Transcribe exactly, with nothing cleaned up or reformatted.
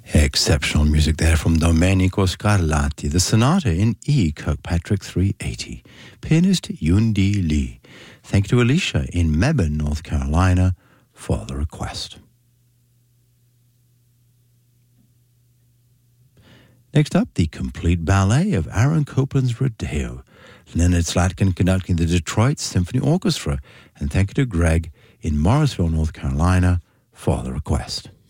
Exceptional music there from Domenico Scarlatti, the sonata in E Kirkpatrick three eighty. Pianist Yundi Lee. Thank you to Alicia in Mebane, North Carolina, for the request. Next up, the complete ballet of Aaron Copland's Rodeo. Leonard Slatkin conducting the Detroit Symphony Orchestra. And thank you to Greg in Morrisville, North Carolina, for the request.